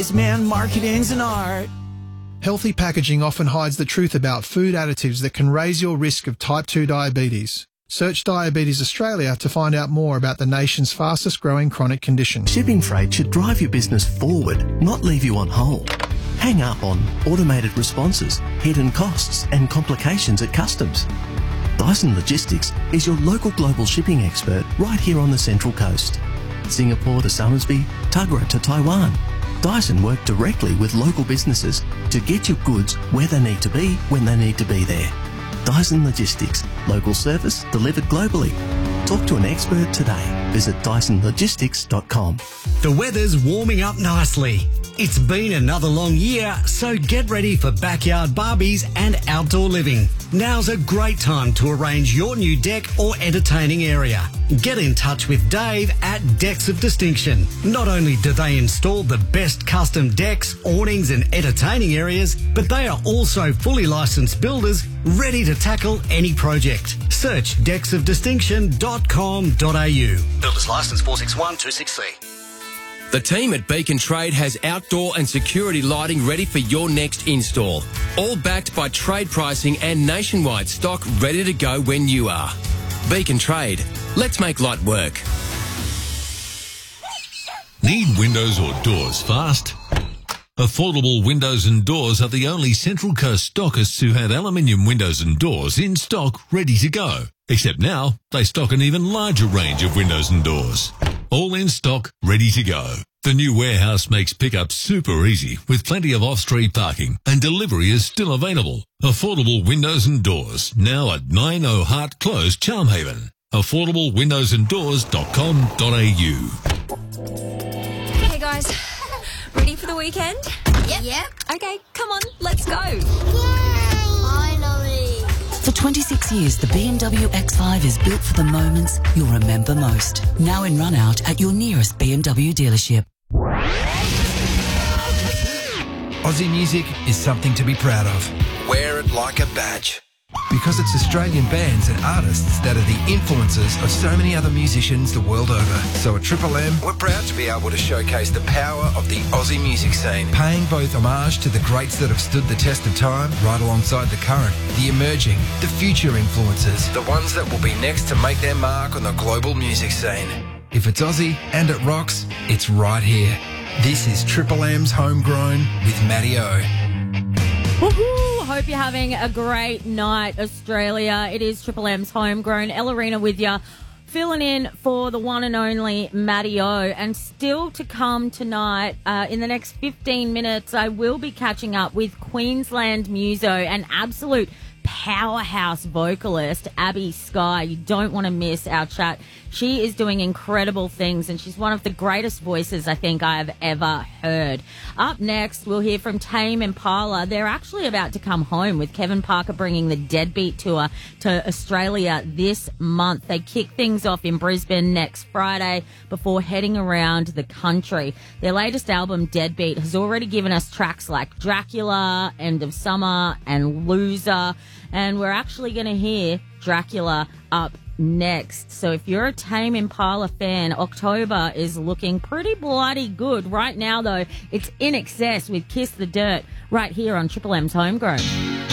Wise man, marketing's an art. Healthy packaging often hides the truth about food additives that can raise your risk of type 2 diabetes. Search Diabetes Australia to find out more about the nation's fastest growing chronic condition. Shipping freight should drive your business forward, not leave you on hold. Hang up on automated responses, hidden costs and complications at customs. Dyson Logistics is your local global shipping expert right here on the Central Coast. Singapore to Somersby, Tuggerah to Taiwan. Dyson work directly with local businesses to get your goods where they need to be when they need to be there. Dyson Logistics, local service delivered globally. Talk to an expert today. Visit dysonlogistics.com. The weather's warming up nicely. It's been another long year, so get ready for backyard barbies and outdoor living. Now's a great time to arrange your new deck or entertaining area. Get in touch with Dave at Decks of Distinction. Not only do they install the best custom decks, awnings and entertaining areas, but they are also fully licensed builders ready to tackle any project. Search decksofdistinction.com.au. Builders Licence 46126C. The team at Beacon Trade has outdoor and security lighting ready for your next install. All backed by trade pricing and nationwide stock ready to go when you are. Beacon Trade. Let's make light work. Need windows or doors fast? Affordable Windows and Doors are the only Central Coast stockists who have aluminium windows and doors in stock ready to go. Except now, they stock an even larger range of windows and doors. All in stock, ready to go. The new warehouse makes pickup super easy with plenty of off-street parking and delivery is still available. Affordable Windows and Doors, now at 90 Hart Close, Charmhaven. AffordableWindowsandDoors.com.au. Hey guys, ready for the weekend? Yep. Okay, come on, let's go. Yay! Finally. For 26 years, the BMW X5 is built for the moments you'll remember most. Now in run-out at your nearest BMW dealership. Aussie music is something to be proud of. Wear it like a badge. Because it's Australian bands and artists that are the influences of so many other musicians the world over. So at Triple M, we're proud to be able to showcase the power of the Aussie music scene, paying both homage to the greats that have stood the test of time, right alongside the current, the emerging, the future influences, the ones that will be next to make their mark on the global music scene. If it's Aussie and it rocks, it's right here. This is Triple M's Homegrown with Matty O. Woohoo! Hope you're having a great night, Australia. It is Triple M's Homegrown. Ellerina with you, filling in for the one and only Matty O. And still to come tonight, in the next 15 minutes, I will be catching up with Queensland muso and absolute powerhouse vocalist Abby Sky. You don't want to miss our chat. She is doing incredible things and she's one of the greatest voices I think I have ever heard. Up next, we'll hear from Tame Impala. They're actually about to come home with Kevin Parker bringing the Deadbeat Tour to Australia this month. They kick things off in Brisbane next Friday before heading around the country. Their latest album, Deadbeat, has already given us tracks like Dracula, End of Summer and Loser. And we're actually going to hear Dracula up next. So if you're a Tame Impala fan, October is looking pretty bloody good. Right now, though, it's In Excess with Kiss the Dirt right here on Triple M's Homegrown.